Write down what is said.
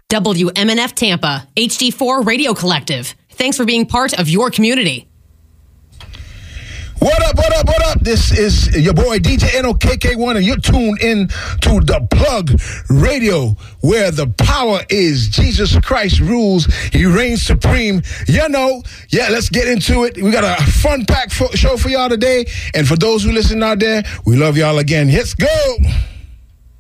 WMNF Tampa, HD4 Radio Collective. Thanks for being part of your community. What up, what up, what up? This is your boy DJ NOKK1, and you're tuned in to The Plug Radio, where the power is Jesus Christ rules. He reigns supreme. You know, yeah, let's get into it. We got a fun-packed show for y'all today, and for those who listen out there, we love y'all again. Let's go.